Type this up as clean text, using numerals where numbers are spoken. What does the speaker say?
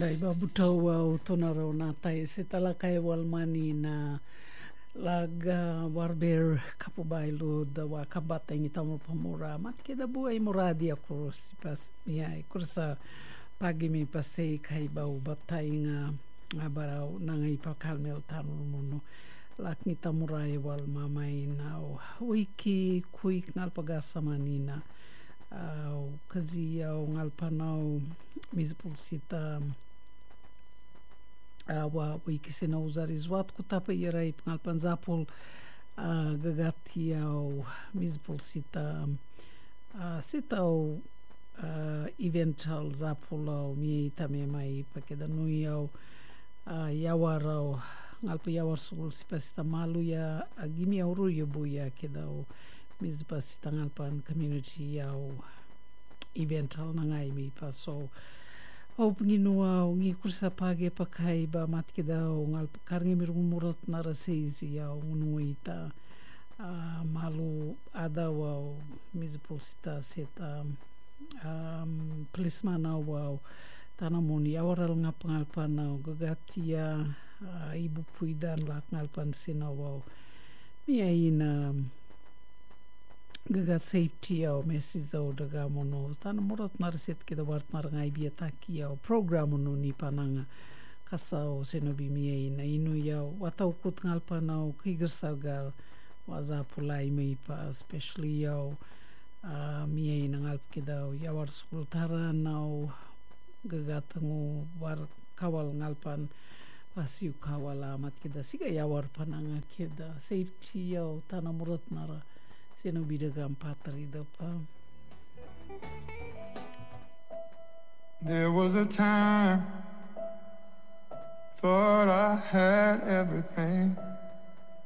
Kai babutau au tona rau nā tai se talakai walmani na laga warber kapu bailu da wa kabata ingi tamu pamura mat ke da bua i moradi ako si pas ia i kursa pagi mi pasei kai bau batai nga barau nanga i pakalmel tanu mono lakni tamura e wal mamai na wiki kuik ngal pagasa manina au kazi au ngal panau mizpul sita wa wiki se na uzari zwat kutapa irai ngal panzapul gagati au mizpul sita sita au eventual zapul au mi tame mai pakeda nui au yawar au ngal pa yawar sul sipa sita malu ya gimi au ru bu ya keda au mizpa sita ngal pan community au eventual nangai mi pa so au pinginua o ngi kursa page pakai ba matkeda o ngal karngi mirumurot nara seizi au ngunui ta malu ada au mizpul sita seta policeman au tana moni awaral ngapangal panau gagatia ibu puidan lak ngalpan sinau au mia ina gagat safety au message au daga mono tana morot naraset keda wart narangai bia taki au program mono ni pananga kasau senobi mia ina inu iau watau kut ngalpan au kigersagar waza pulai mei pa especially iau mia ina ngalp keda yawar skul taran au gagatangu war kawal ngalpan pasiu kawal amat keda siga yawar pananga keda safety au tana morot nara seno bidagam patri dapa. There was a time thought I had everything.